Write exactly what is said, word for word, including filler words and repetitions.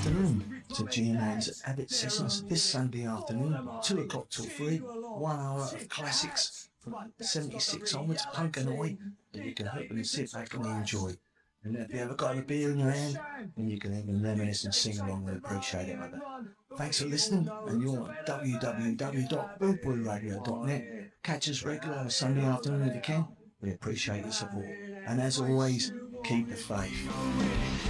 afternoon to G M A's Abbott Sessions this Sunday afternoon, two o'clock till three, one hour of classics from seventy-six onwards, punk and oi, that you can hope and sit back and enjoy. And if you ever got a beer in your hand, then you can even reminisce and sing along, we appreciate it, mother. Thanks for listening, and you're on w w w dot bootboy radio dot net. Catch us regular on a Sunday afternoon if you can. We appreciate your support. And as always, keep the faith.